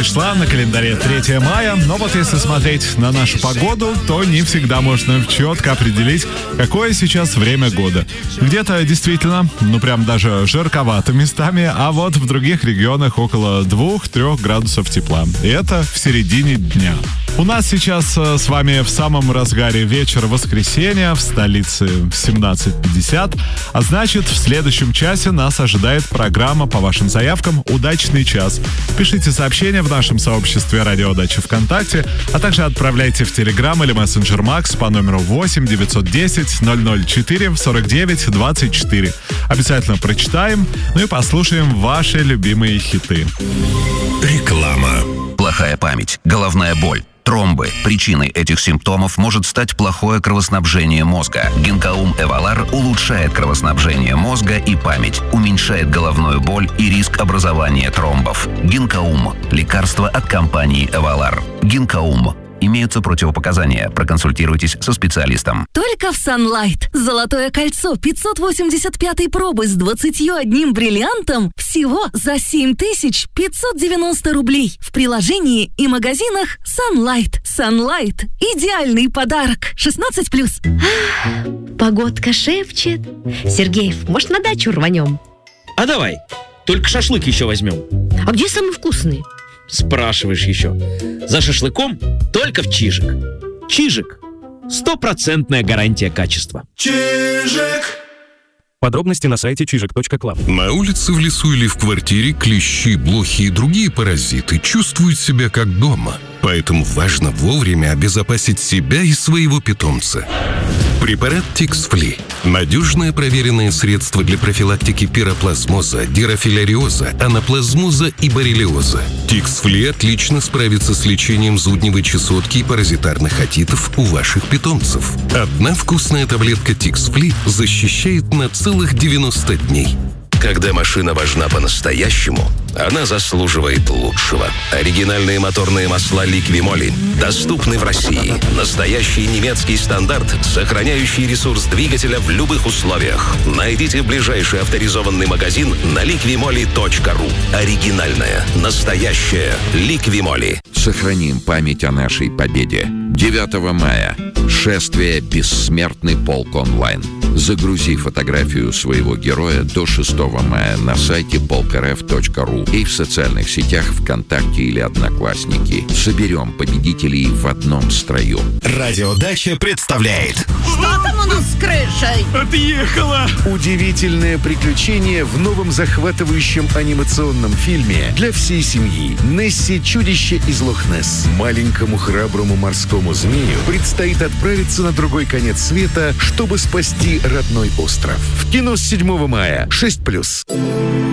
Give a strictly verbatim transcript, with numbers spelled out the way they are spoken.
пришла, на календаре третье мая, но вот если смотреть на нашу погоду, то не всегда можно четко определить, какое сейчас время года. Где-то действительно, ну прям даже жарковато местами, а вот в других регионах около двух-трёх градусов тепла. И это в середине дня. У нас сейчас э, с вами в самом разгаре вечера воскресенья, в столице семнадцать пятьдесят, а значит в следующем часе нас ожидает программа по вашим заявкам «Удачный час». Пишите сообщения в нашем сообществе «Радио Дача ВКонтакте», а также отправляйте в Телеграм или Мессенджер Макс по номеру восемь девятьсот десять ноль ноль четыре сорок девять двадцать четыре. Обязательно прочитаем, ну и послушаем ваши любимые хиты. Реклама. Плохая память, головная боль, тромбы. Причиной этих симптомов может стать плохое кровоснабжение мозга. Гинкаум Эвалар улучшает кровоснабжение мозга и память, уменьшает головную боль и риск образования тромбов. Гинкаум – лекарство от компании Эвалар. Гинкаум. Имеются противопоказания. Проконсультируйтесь со специалистом. Только в Sunlight. Золотое кольцо пятьсот восемьдесят пятой пробы с двадцатью одним бриллиантом всего за семь тысяч пятьсот девяносто рублей. В приложении и магазинах Sunlight. Sunlight. Идеальный подарок. шестнадцать плюс. Погодка шепчет. Сергеев, может, на дачу рванем? А давай. Только шашлык еще возьмем. А где самый вкусный? Спрашиваешь еще. За шашлыком только в Чижик. Чижик. Стопроцентная гарантия качества. Чижик. Подробности на сайте чижик точка клаб. На улице, в лесу или в квартире клещи, блохи и другие паразиты чувствуют себя как дома. Поэтому важно вовремя обезопасить себя и своего питомца. Препарат Тикс-Фли. Надежное проверенное средство для профилактики пироплазмоза, дирофиляриоза, анаплазмоза и боррелиоза. Тикс-Фли отлично справится с лечением зудневой чесотки и паразитарных отитов у ваших питомцев. Одна вкусная таблетка Тикс-Фли защищает на целых девяносто дней. Когда машина важна по-настоящему, она заслуживает лучшего. Оригинальные моторные масла Liqui-Moly доступны в России. Настоящий немецкий стандарт, сохраняющий ресурс двигателя в любых условиях. Найдите ближайший авторизованный магазин на ликви моли точка ру. Оригинальная, настоящая Liqui-Moly. Сохраним память о нашей победе. девятого мая. Шествие «Бессмертный полк онлайн». Загрузи фотографию своего героя до шестого мая на сайте полк эр эф точка ру и в социальных сетях ВКонтакте или Одноклассники. Соберем победителей в одном строю. Радиодача представляет. Что там у нас с крышей? Отъехала! Удивительное приключение в новом захватывающем анимационном фильме для всей семьи. Несси – чудище из Лох-Несс. Маленькому храброму морскому змею предстоит отправиться на другой конец света, чтобы спасти родной остров. В кино с седьмого мая. шесть плюс.